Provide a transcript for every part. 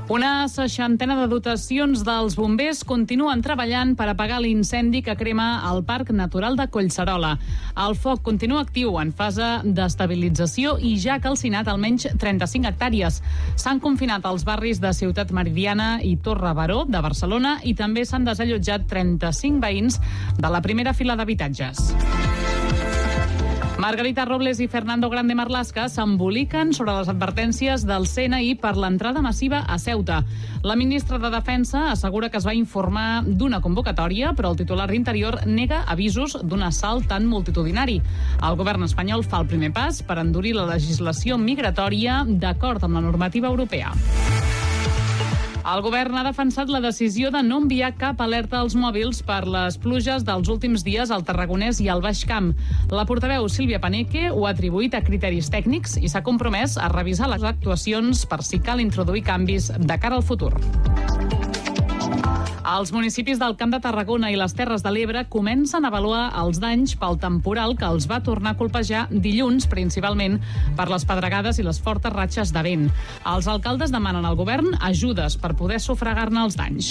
Una 60 de dotacions dels bombers continuen treballant per apagar l'incendi que crema el Parc Natural de Collserola. El foc continua actiu en fase d'estabilització i ja ha calcinat almenys 35 hectàrees. S'han confinat els barris de Ciutat Meridiana i Torre Baró de Barcelona i també s'han desallotjat 35 veïns de la primera fila d'habitatges. Margarita Robles i Fernando Grande Marlaska s'emboliquen sobre les advertències del CNI per l'entrada massiva a Ceuta. La ministra de Defensa assegura que es va informar d'una convocatòria, però el titular d'Interior nega avisos d'un assalt tan multitudinari. El govern espanyol fa el primer pas per endurir la legislació migratòria d'acord amb la normativa europea. El govern ha defensat la decisió de no enviar cap alerta als mòbils per les pluges dels últims dies al Tarragonès i al Baix Camp. La portaveu Sílvia Paneque ho ha atribuït a criteris tècnics i s'ha compromès a revisar les actuacions per si cal introduir canvis de cara al futur. Els municipis del Camp de Tarragona i les Terres de l'Ebre comencen a avaluar els danys pel temporal que els va tornar a colpejar dilluns, principalment per les pedregades i les fortes ratxes de vent. Els alcaldes demanen al govern ajudes per poder sufragar-ne els danys.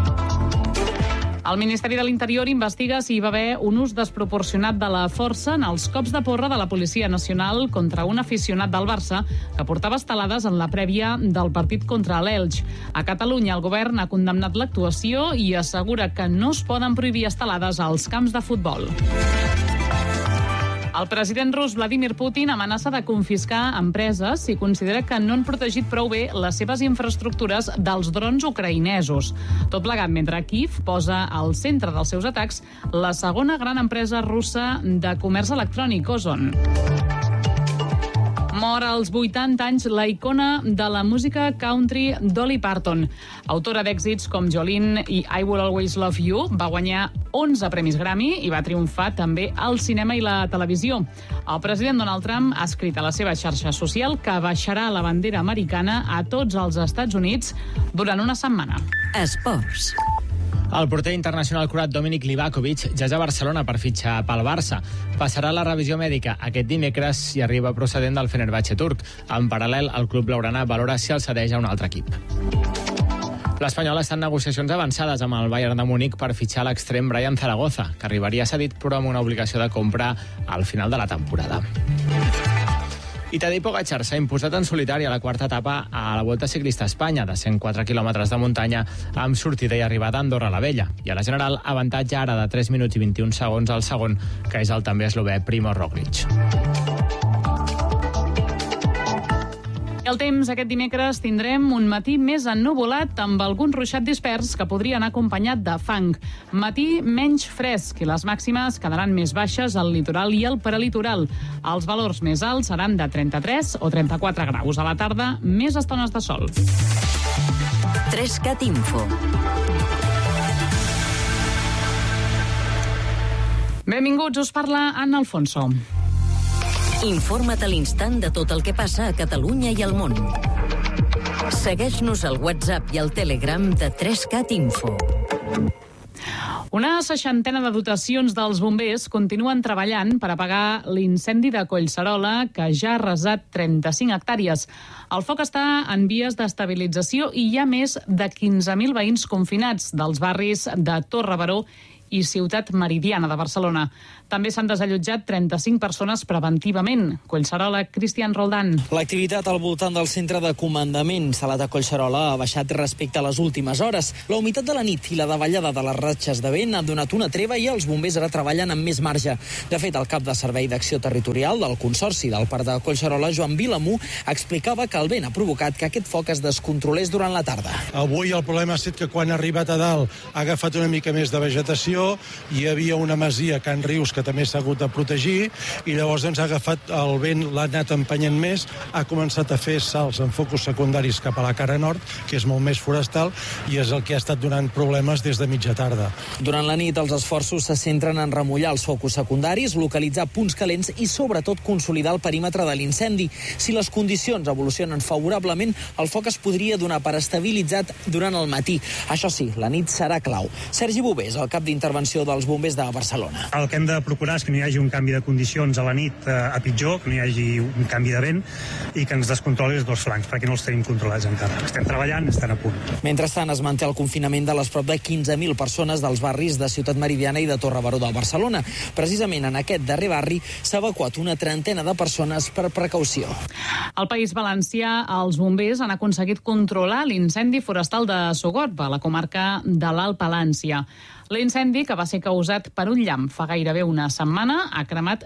El Ministeri de l'Interior investiga si hi va haver un ús desproporcionat de la força en els cops de porra de la Policia Nacional contra un aficionat del Barça que portava estelades en la prèvia del partit contra l'Elx. A Catalunya, el govern ha condemnat l'actuació i assegura que no es poden prohibir estelades als camps de futbol. El president rus Vladimir Putin amenaça de confiscar empreses si considera que no han protegit prou bé les seves infraestructures dels drons ucraïnesos. Tot plegat mentre Kiev posa al centre dels seus atacs la segona gran empresa russa de comerç electrònic, Ozon. Mor als 80 anys la icona de la música country Dolly Parton. Autora d'èxits com Jolene i I Will Always Love You, va guanyar 11 premis Grammy i va triomfar també al cinema i la televisió. El president Donald Trump ha escrit a la seva xarxa social que baixarà la bandera americana a tots els Estats Units durant una setmana. Esports. El porter internacional croat Dominik Livakovic ja és a Barcelona per fitxar pel Barça. Passarà la revisió mèdica aquest dimecres i arriba procedent del Fenerbahçe turc. En paral·lel, el club blaugrana valora si el cedeix a un altre equip. L'Espanyol està en negociacions avançades amb el Bayern de Múnich per fitxar l'extrem Brian Zaragoza, que arribaria cedit però amb una obligació de compra al final de la temporada. I Tadej Pogačar s'ha imposat en solitari a la quarta etapa a la Volta Ciclista a Espanya, de 104 quilòmetres de muntanya, amb sortida i arribada a Andorra la Vella. I a la general, avantatge ara de 3 minuts i 21 segons al segon, que és el també eslovè Primož Roglič. El temps aquest dimecres tindrem un matí més ennuvolat amb algun ruixat dispers que podria anar acompanyat de fang. Matí menys fresc i les màximes quedaran més baixes al litoral i al prelitoral. Els valors més alts seran de 33 o 34 graus. A la tarda, més estones de sol. 3CAT Info. Benvinguts, us parla Anna Alfonso. Informa't a l'instant de tot el que passa a Catalunya i al món. Segueix-nos al WhatsApp i al Telegram de 3CAT Info. Una 60 de dotacions dels bombers continuen treballant per apagar l'incendi de Collserola, que ja ha arrasat 35 hectàrees. El foc està en vies d'estabilització i hi ha més de 15.000 veïns confinats dels barris de Torre Baró i Ciutat Meridiana de Barcelona. També s'han desallotjat 35 persones preventivament. Collserola, Cristian Roldán. L'activitat al voltant del centre de comandament salat a Collserola ha baixat respecte a les últimes hores. La humitat de la nit i la davallada de les ratxes de vent han donat una treva i els bombers ara treballen amb més marge. De fet, el cap de Servei d'Acció Territorial del Consorci del Parc de Collserola, Joan Vilamú, explicava que el vent ha provocat que aquest foc es descontrolés durant la tarda. Avui el problema ha estat que quan ha arribat a dalt ha agafat una mica més de vegetació, hi havia una masia, Can Rius, que també s'ha hagut de protegir, i llavors ha agafat el vent, l'ha anat empenyent més, ha començat a fer salts en focus secundaris cap a la cara nord, que és molt més forestal, i és el que ha estat donant problemes des de mitja tarda. Durant la nit, els esforços se centren en remullar els focus secundaris, localitzar punts calents i, sobretot, consolidar el perímetre de l'incendi. Si les condicions evolucionen favorablement, el foc es podria donar per estabilitzat durant el matí. Això sí, la nit serà clau. Sergi Bovés, el cap d'intervenció intervenció dels bombers de Barcelona. El que hem de procurar és que no hi hagi un canvi de condicions a la nit a pitjor, que no hi hagi un canvi de vent i que ens descontroli els dos flancs, perquè no els tenim controlats encara. Estem treballant, estan a punt. Mentrestant, es manté el confinament de les prop de 15.000 persones dels barris de Ciutat Meridiana i de Torre Baró de Barcelona. Precisament en aquest darrer barri s'ha evacuat una trentena de persones per precaució. Al País Valencià, els bombers han aconseguit controlar l'incendi forestal de Sogorb, a la comarca de l'Alt Palància. L'incendi, que va ser causat per un llamp fa gairebé una setmana, ha cremat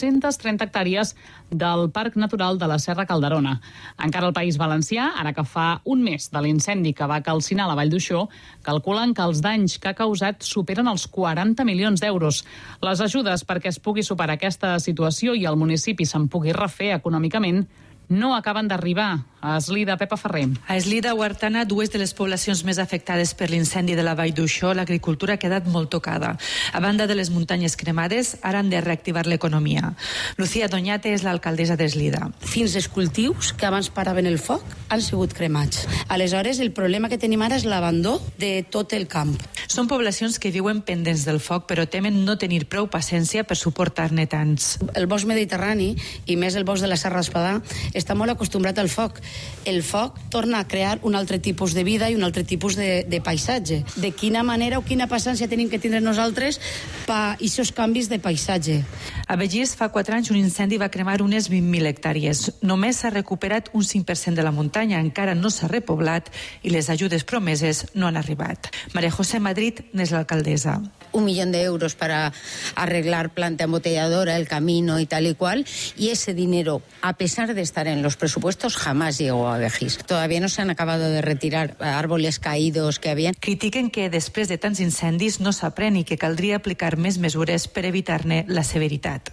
630 hectàrees del Parc Natural de la Serra Calderona. Encara al País Valencià, ara que fa un mes de l'incendi que va calcinar la Vall d'Uixó, calculen que els danys que ha causat superen els 40 milions d'euros. Les ajudes perquè es pugui superar aquesta situació i el municipi se'n pugui refer econòmicament no acaben d'arribar. A Eslida, Pepa Ferrer. A Eslida o Artana, dues de les poblacions més afectades per l'incendi de la Vall d'Uixó, l'agricultura ha quedat molt tocada. A banda de les muntanyes cremades, ara han de reactivar l'economia. Lucía Doñate és l'alcaldessa d'Eslida. Fins els cultius que abans paraven el foc han sigut cremats. Aleshores, el problema que tenim ara és l'abandó de tot el camp. Són poblacions que viuen pendents del foc, però temen no tenir prou paciència per suportar-ne tants. El bosc mediterrani, i més el bosc de la Serra d'Espadà, està molt acostumbrat al foc. El foc torna a crear un altre tipus de vida i un altre tipus de paisatge. De quina manera o quina paciència tenim que tindre nosaltres per aquests canvis de paisatge. A Begís, fa 4 anys, un incendi va cremar unes 20.000 hectàrees. Només s'ha recuperat un 5% de la muntanya, encara no s'ha repoblat i les ajudes promeses no han arribat. María José Madrid n'és l'alcaldessa. 1 millón de euros para arreglar planta embotelladora, el camino y tal y cual, y ese dinero, a pesar de estar en los presupuestos, jamás llegó a Begís. Todavía no se han acabado de retirar árboles caídos que habían. Critiquen que després de tants incendis no s'aprèn i que caldria aplicar més mesures per evitar-ne la severitat.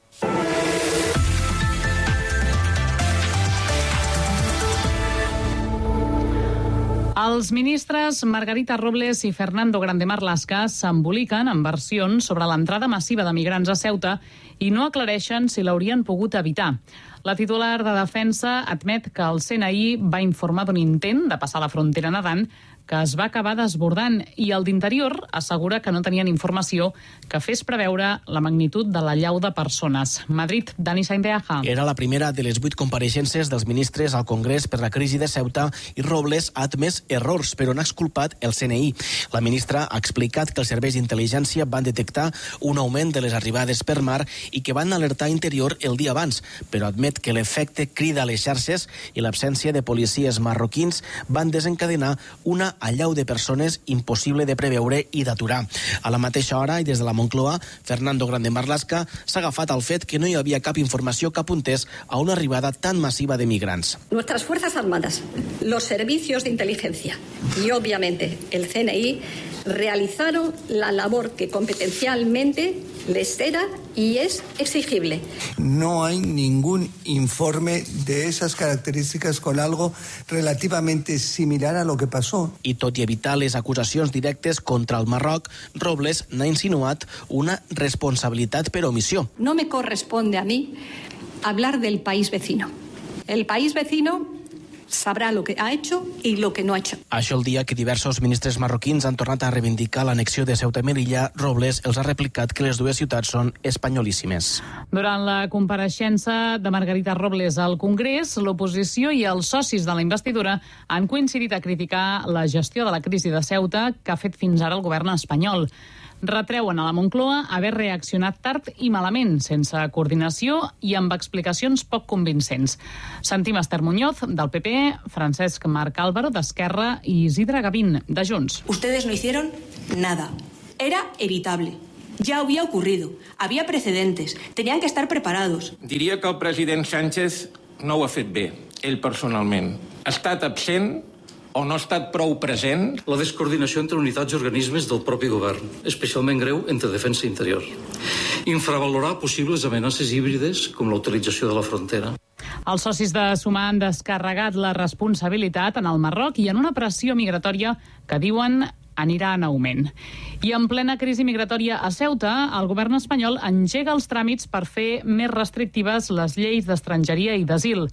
Els ministres Margarita Robles i Fernando Grande-Marlaska s'emboliquen en versions sobre l'entrada massiva de migrants a Ceuta i no aclareixen si l'haurien pogut evitar. La titular de Defensa admet que el CNI va informar d'un intent de passar la frontera nedant que es va acabar desbordant i el d'Interior assegura que no tenien informació que fes preveure la magnitud de l'allau de persones. Madrid, Dani Saindeaja. Era la primera de les 8 compareixences dels ministres al Congrés per la crisi de Ceuta i Robles ha admès errors, però n'ha exculpat el CNI. La ministra ha explicat que els serveis d'intel·ligència van detectar un augment de les arribades per mar i que van alertar Interior el dia abans, però admet que l'efecte crida a les xarxes i l'absència de policies marroquins van desencadenar una allau de persones impossible de preveure i d'aturar. A la mateixa hora i des de la Moncloa, Fernando Grande-Marlaska s'ha agafat al fet que no hi havia cap informació que apuntés a una arribada tan massiva de migrants. Nuestras Fuerzas Armadas, los servicios de inteligencia y obviamente el CNI realizaron la labor que competencialmente les era y es exigible. No hay ningún informe de esas características con algo relativamente similar a lo que pasó. I tot i evitar les acusacions directes contra el Marroc, Robles n'ha insinuat una responsabilitat per omissió. No me corresponde a mí hablar del país vecino. El país vecino sabrà lo que ha hecho y lo que no ha hecho. Això el dia que diversos ministres marroquins han tornat a reivindicar l'annexió de Ceuta i Melilla, Robles els ha replicat que les dues ciutats són espanyolíssimes. Durant la compareixença de Margarita Robles al Congrés, l'oposició i els socis de la investidura han coincidit a criticar la gestió de la crisi de Ceuta que ha fet fins ara el govern espanyol. Retreuen a la Moncloa haver reaccionat tard i malament, sense coordinació i amb explicacions poc convincents. Sentim Esther Muñoz, del PP, Francesc Marc Álvaro, d'Esquerra, i Isidre Gavín, de Junts. Ustedes no hicieron nada. Era evitable. Ya había ocurrido. Había precedentes. Tenían que estar preparados. Diria que el president Sánchez no ho ha fet bé, ell personalment. Ha estat absent o no ha estat prou present? La descoordinació entre unitats i organismes del propi govern, especialment greu entre defensa i interior. Infravalorar possibles amenaces híbrides com la utilització de la frontera. Els socis de Sumar han descarregat la responsabilitat en el Marroc i en una pressió migratòria que diuen anirà en augment. I en plena crisi migratòria a Ceuta, el govern espanyol engega els tràmits per fer més restrictives les lleis d'estrangeria i d'asil.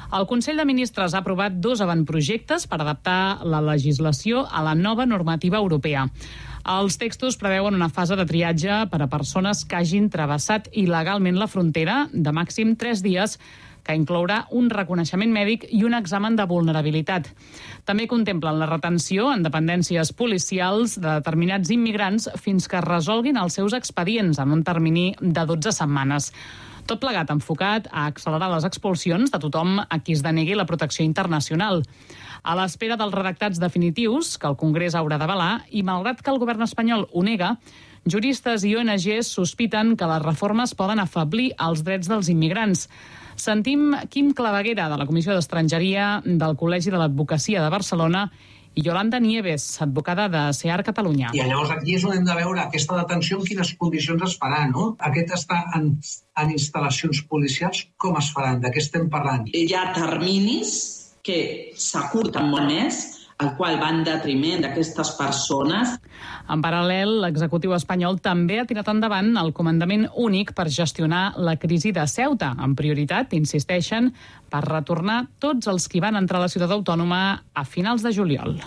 El Consell de Ministres ha aprovat 2 avantprojectes per adaptar la legislació a la nova normativa europea. Els textos preveuen una fase de triatge per a persones que hagin travessat il·legalment la frontera de màxim 3 dies, que inclourà un reconeixement mèdic i un examen de vulnerabilitat. També contemplen la retenció en dependències policials de determinats immigrants fins que resolguin els seus expedients en un termini de 12 setmanes. Tot plegat enfocat a accelerar les expulsions de tothom a qui es denegui la protecció internacional. A l'espera dels redactats definitius, que el Congrés haurà d'avalar, i malgrat que el govern espanyol ho nega, juristes i ONGs sospiten que les reformes poden afeblir els drets dels immigrants. Sentim Quim Claveguera, de la Comissió d'Estrangeria del Col·legi de l'Advocacia de Barcelona, i Yolanda Nieves, advocada de CEAR Catalunya. I llavors aquí és on hem de veure aquesta detenció en quines condicions es farà, no? Aquest està en instal·lacions policials, com es faran? De què estem parlant? Hi ha terminis que s'acurten molt més, el qual va en detriment d'aquestes persones. En paral·lel, l'executiu espanyol també ha tirat endavant el comandament únic per gestionar la crisi de Ceuta, amb prioritat, insisteixen, per retornar tots els que van entrar a la ciutat autònoma a finals de juliol.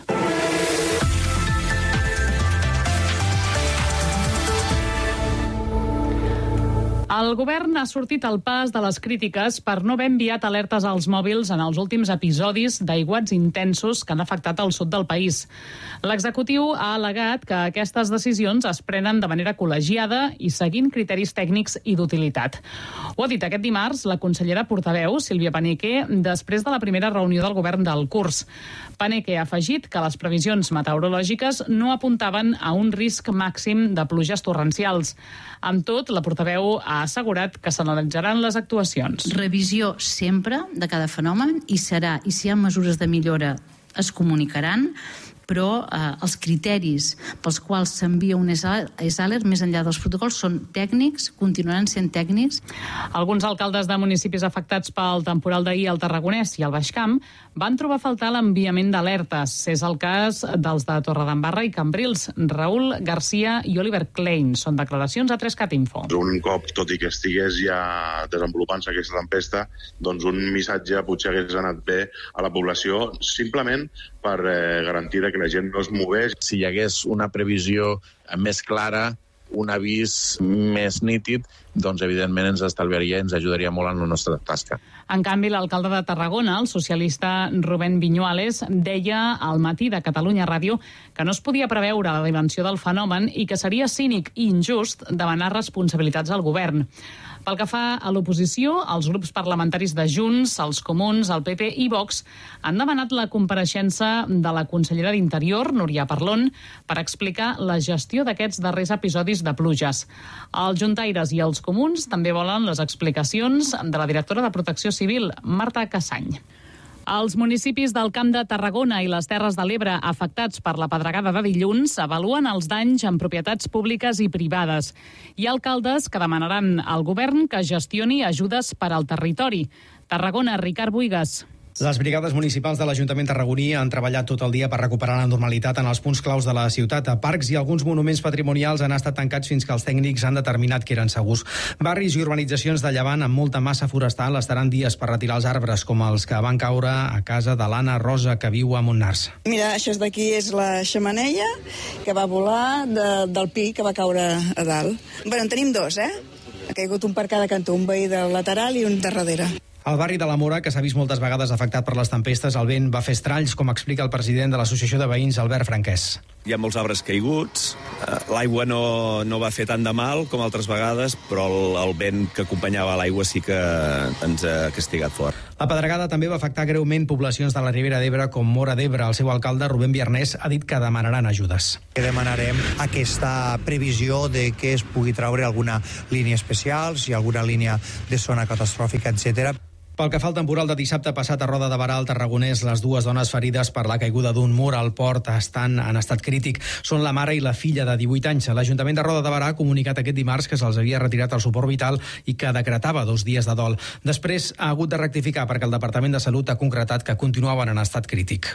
El govern ha sortit al pas de les crítiques per no haver enviat alertes als mòbils en els últims episodis d'aiguats intensos que han afectat el sud del país. L'executiu ha al·legat que aquestes decisions es prenen de manera col·legiada i seguint criteris tècnics i d'utilitat. Ho ha dit aquest dimarts la consellera portaveu, Sílvia Paneque, després de la primera reunió del govern del curs. Paneque ha afegit que les previsions meteorològiques no apuntaven a un risc màxim de pluges torrencials. Amb tot, la portaveu ha assegurat que s'analitzaran les actuacions. Revisió sempre de cada fenomen i serà, i si hi ha mesures de millora es comunicaran, però els criteris pels quals s'envia un ESALER més enllà dels protocols són tècnics, continuaran sent tècnics. Alguns alcaldes de municipis afectats pel temporal d'ahir al Tarragonès i al Baix Camp van trobar a faltar l'enviament d'alertes. És el cas dels de Torredembarra i Cambrils. Raül Garcia i Oliver Klein són declaracions a 3CAT Info. Un cop, tot i que estigués ja desenvolupant-se aquesta tempesta, doncs un missatge potser hagués anat bé a la població, simplement per garantir que la gent no es mogués. Si hi hagués una previsió més clara, un avís més nítid, doncs evidentment ens estalviaria i ens ajudaria molt en la nostra tasca. En canvi, l'alcalde de Tarragona, el socialista Rubén Viñuales, deia al matí de Catalunya Ràdio que no es podia preveure la dimensió del fenomen i que seria cínic i injust demanar responsabilitats al govern. Pel que fa a l'oposició, els grups parlamentaris de Junts, els Comuns, el PP i Vox han demanat la compareixença de la consellera d'Interior, Núria Parlon, per explicar la gestió d'aquests darrers episodis de pluges. Els juntaires i els Comuns també volen les explicacions de la directora de Protecció Civil, Marta Cassany. Els municipis del Camp de Tarragona i les Terres de l'Ebre afectats per la pedregada de dilluns avaluen els danys en propietats públiques i privades. Hi ha alcaldes que demanaran al govern que gestioni ajudes per al territori. Tarragona, Ricard Buigas. Les brigades municipals de l'Ajuntament tarragoní han treballat tot el dia per recuperar la normalitat en els punts claus de la ciutat. A parcs i alguns monuments patrimonials han estat tancats fins que els tècnics han determinat que eren segurs. Barris i urbanitzacions de Llevant amb molta massa forestal estaran dies per retirar els arbres, com els que van caure a casa de l'Anna Rosa, que viu a Montnars. Mira, això d'aquí és la xemeneia que va volar del pi que va caure a dalt. Bé, en tenim dos, Ha caigut un per cada cantó, un veí del lateral i un de darrere. Al barri de la Mora, que s'ha vist moltes vegades afectat per les tempestes, el vent va fer estralls, com explica el president de l'Associació de Veïns, Albert Franquès. Hi ha molts arbres caiguts, l'aigua no va fer tant de mal com altres vegades, però el vent que acompanyava l'aigua sí que ens ha castigat fort. La pedregada també va afectar greument poblacions de la Ribera d'Ebre com Móra d'Ebre. El seu alcalde, Rubén Viarnès, ha dit que demanaran ajudes. Demanarem aquesta previsió de que es pugui treure alguna línia especial, si alguna línia de zona catastròfica, etc. Pel que fa al temporal de dissabte passat a Roda de Barà, al Tarragonès, les dues dones ferides per la caiguda d'un mur al port estan en estat crític. Són la mare i la filla de 18 anys. L'Ajuntament de Roda de Barà ha comunicat aquest dimarts que se'ls havia retirat el suport vital i que decretava 2 dies de dol. Després ha hagut de rectificar perquè el Departament de Salut ha concretat que continuaven en estat crític.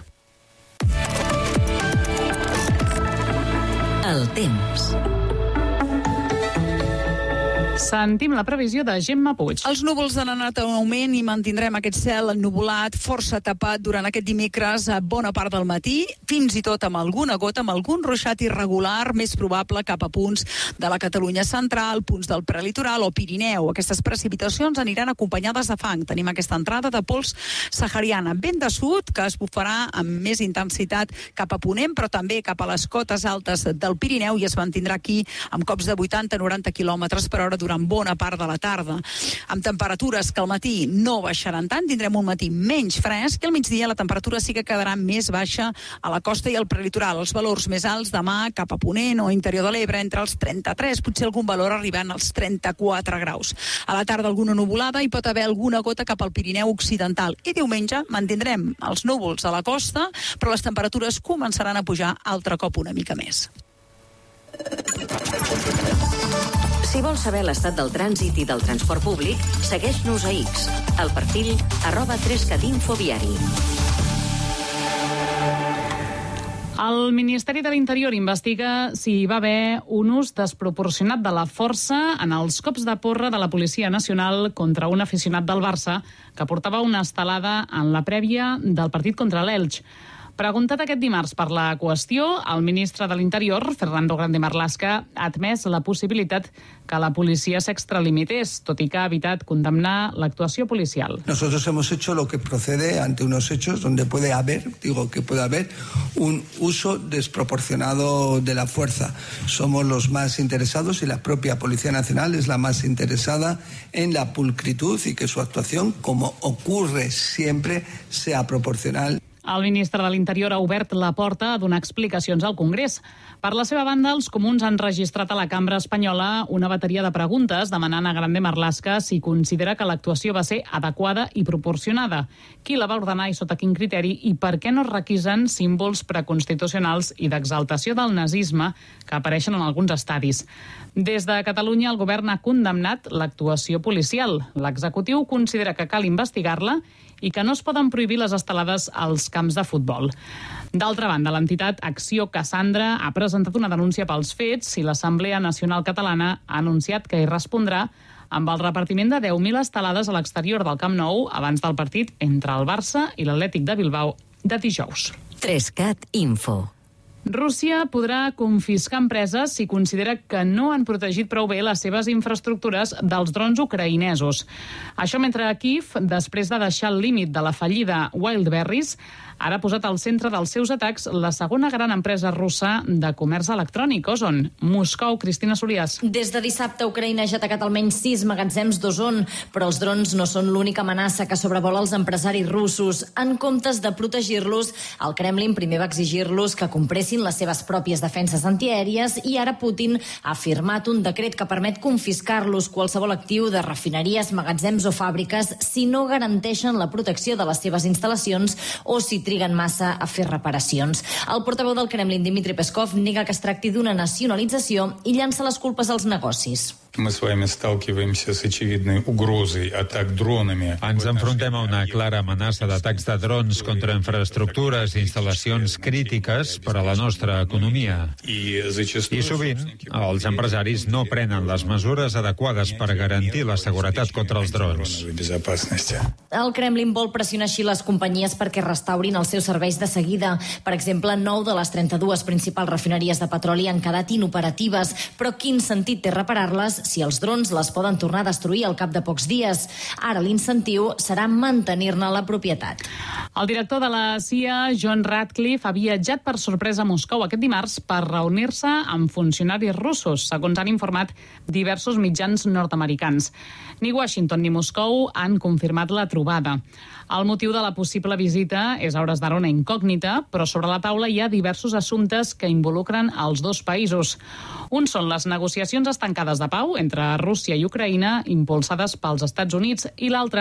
El temps. Sentim la previsió de Gemma Puig. Els núvols han anat en augment i mantindrem aquest cel ennuvolat, força tapat durant aquest dimecres a bona part del matí, fins i tot amb alguna gota, amb algun ruixat irregular, més probable cap a punts de la Catalunya central, punts del prelitoral o Pirineu. Aquestes precipitacions aniran acompanyades de fang. Tenim aquesta entrada de pols sahariana, vent de sud, que es bufarà amb més intensitat cap a Ponent, però també cap a les cotes altes del Pirineu i es mantindrà aquí amb cops de 80-90 km per hora durant bona part de la tarda. Amb temperatures que al matí no baixaran tant, tindrem un matí menys fresc i al migdia la temperatura sí que quedarà més baixa a la costa i al prelitoral. Els valors més alts demà cap a Ponent o interior de l'Ebre entre els 33, potser algun valor arribant als 34 graus. A la tarda alguna nuvolada i pot haver alguna gota cap al Pirineu occidental. I diumenge mantindrem els núvols a la costa, però les temperatures començaran a pujar altre cop una mica més. Si vols saber l'estat del trànsit i del transport públic, segueix-nos a X, al perfil @3catinfoviari. El Ministeri de l'Interior investiga si hi va haver un ús desproporcionat de la força en els cops de porra de la Policia Nacional contra un aficionat del Barça que portava una estelada en la prèvia del partit contra l'Elx. Preguntat aquest dimarts per la qüestió, el ministre de l'Interior, Fernando Grande Marlaska, ha admès la possibilitat que la policia s'extralimités, tot i que ha evitat condemnar l'actuació policial. Nosotros hemos hecho lo que procede ante unos hechos donde puede haber un uso desproporcionado de la fuerza. Somos los más interesados y la propia Policía Nacional es la más interesada en la pulcritud y que su actuación, como ocurre siempre, sea proporcional. El ministre de l'Interior ha obert la porta a donar explicacions al Congrés. Per la seva banda, els comuns han registrat a la cambra espanyola una bateria de preguntes demanant a Grande Marlaska si considera que l'actuació va ser adequada i proporcionada, qui la va ordenar i sota quin criteri i per què no es requisen símbols preconstitucionals i d'exaltació del nazisme que apareixen en alguns estadis. Des de Catalunya, el govern ha condemnat l'actuació policial. L'executiu considera que cal investigar-la i que no es poden prohibir les estelades als camps de futbol. D'altra banda, l'entitat Acció Cassandra ha presentat una denúncia pels fets i l'Assemblea Nacional Catalana ha anunciat que hi respondrà amb el repartiment de 10.000 estelades a l'exterior del Camp Nou abans del partit entre el Barça i l'Atlètic de Bilbao de dijous. 3cat Info. Rússia podrà confiscar empreses si considera que no han protegit prou bé les seves infraestructures dels drons ucraïnesos. Això mentre Kiev, després de deixar el límit de la fallida Wildberries, ara ha posat al centre dels seus atacs la segona gran empresa russa de comerç electrònic, Ozon. Moscou, Cristina Soliàs. Des de dissabte, Ucraïna ha atacat almenys 6 magatzems d'Ozon, però els drons no són l'única amenaça que sobrevola els empresaris russos. En comptes de protegir-los, el Kremlin primer va exigir-los que compressin les seves pròpies defenses antiaèries i ara Putin ha firmat un decret que permet confiscar-los qualsevol actiu de refineries, magatzems o fàbriques si no garanteixen la protecció de les seves instal·lacions o si triguen massa a fer reparacions. El portaveu del Kremlin, Dmitry Peskov, nega que es tracti d'una nacionalització i llança les culpes als negocis. Ens enfrontem a una clara amenaça d'atacs de drons contra infraestructures i instal·lacions crítiques per a la nostra economia. I sovint, els empresaris no prenen les mesures adequades per garantir la seguretat contra els drons. El Kremlin vol pressionar així les companyies perquè restaurin els seus serveis de seguida. Per exemple, 9 de les 32 principals refineries de petroli han quedat inoperatives, però quin sentit té reparar-les si els drons les poden tornar a destruir al cap de pocs dies? Ara l'incentiu serà mantenir-ne la propietat. El director de la CIA, John Ratcliffe, ha viatjat per sorpresa a Moscou aquest dimarts per reunir-se amb funcionaris russos, segons han informat diversos mitjans nord-americans. Ni Washington ni Moscou han confirmat la trobada. El motiu de la possible visita és a hores d'ara una incògnita, però sobre la taula hi ha diversos assumptes que involucren els dos països. Un són les negociacions estancades de pau entre Rússia i Ucraïna impulsades pels Estats Units i l'altre